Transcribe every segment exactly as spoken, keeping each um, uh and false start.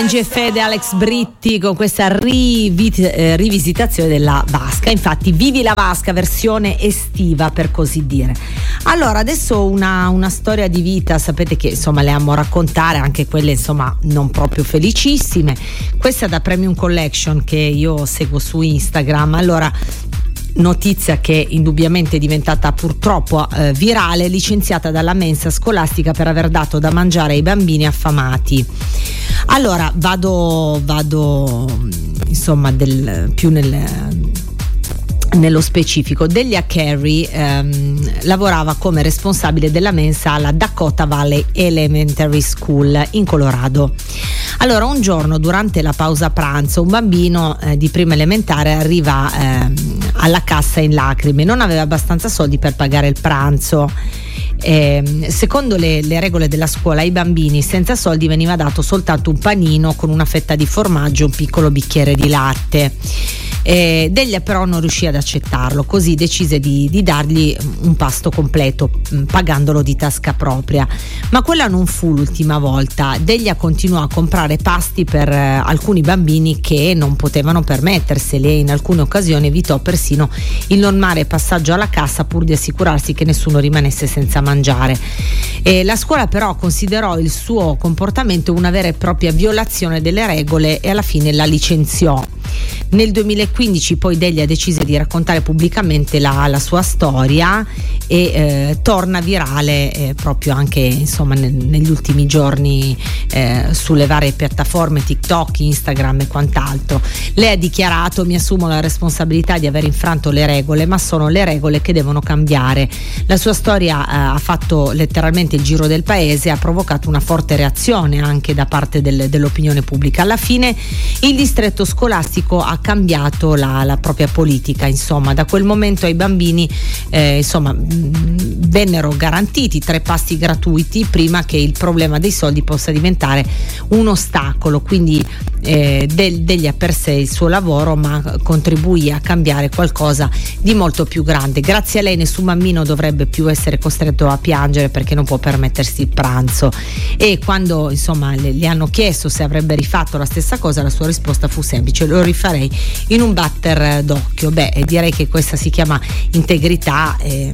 G F ed Alex Britti con questa rivit- eh, rivisitazione della vasca. Infatti, vivi la vasca versione estiva, per così dire. Allora, adesso una, una storia di vita, sapete che insomma le amo raccontare, anche quelle insomma non proprio felicissime. Questa è da Premium Collection, che io seguo su Instagram. Allora, notizia che indubbiamente è diventata purtroppo eh, virale, licenziata dalla mensa scolastica per aver dato da mangiare ai bambini affamati. Allora vado vado insomma del, più nel nello specifico. Delia Carey ehm, lavorava come responsabile della mensa alla Dakota Valley Elementary School in Colorado. Allora, un giorno durante la pausa pranzo un bambino eh, di prima elementare arriva eh, alla cassa in lacrime, non aveva abbastanza soldi per pagare il pranzo. Eh, secondo le, le regole della scuola, ai bambini senza soldi veniva dato soltanto un panino con una fetta di formaggio e un piccolo bicchiere di latte. Eh, Delia però non riuscì ad accettarlo, così decise di, di dargli un pasto completo, pagandolo di tasca propria. Ma quella non fu l'ultima volta. Delia continuò a comprare pasti per eh, alcuni bambini che non potevano permetterseli e in alcune occasioni evitò persino il normale passaggio alla cassa pur di assicurarsi che nessuno rimanesse senza mangiare. E la scuola però considerò il suo comportamento una vera e propria violazione delle regole e alla fine la licenziò. Nel duemilaquindici poi Delia decise di raccontare pubblicamente la, la sua storia e eh, torna virale eh, proprio anche insomma ne, negli ultimi giorni eh, sulle varie piattaforme TikTok, Instagram e quant'altro. Lei ha dichiarato: mi assumo la responsabilità di aver infranto le regole, ma sono le regole che devono cambiare. La sua storia eh, ha fatto letteralmente il giro del paese, ha provocato una forte reazione anche da parte del, dell'opinione pubblica. Alla fine il distretto scolastico ha cambiato la, la propria politica, insomma da quel momento ai bambini eh, insomma mh, vennero garantiti tre pasti gratuiti prima che il problema dei soldi possa diventare un ostacolo. Quindi eh, del, Delia per sé il suo lavoro, ma contribuì a cambiare qualcosa di molto più grande. Grazie a lei nessun bambino dovrebbe più essere costretto a piangere perché non può permettersi il pranzo. E quando insomma le, le hanno chiesto se avrebbe rifatto la stessa cosa, la sua risposta fu semplice: lo rifarei in un batter d'occhio. Beh, direi che questa si chiama integrità e,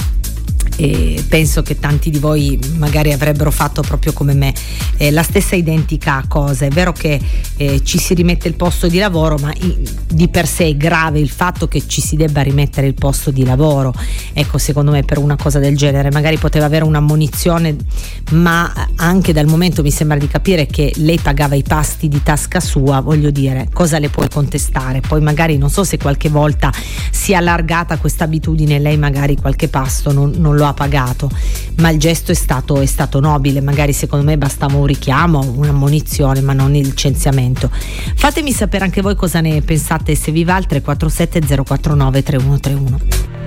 e penso che tanti di voi magari avrebbero fatto proprio come me eh, la stessa identica cosa. È vero che eh, ci si rimette il posto di lavoro, ma i, di per sé è grave il fatto che ci si debba rimettere il posto di lavoro. Ecco, secondo me per una cosa del genere magari poteva avere un'ammonizione, ma anche dal momento mi sembra di capire che lei pagava i pasti di tasca sua, voglio dire, cosa le puoi contestare? Poi magari non so se qualche volta si è allargata questa abitudine, lei magari qualche pasto non, non lo ha pagato, ma il gesto è stato, è stato nobile. Magari secondo me bastava un richiamo, un'ammonizione, ma non il licenziamento. Fatemi sapere anche voi cosa ne pensate, se vi va al tre quattro sette zero quattro nove tre uno tre uno.